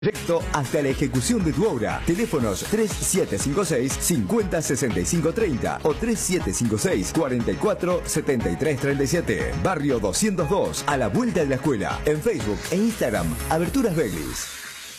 Directo hasta la ejecución de tu obra. Teléfonos 3756-506530 o 3756-447337. Barrio 202, a la vuelta de la escuela. En Facebook e Instagram, Aberturas Beglis.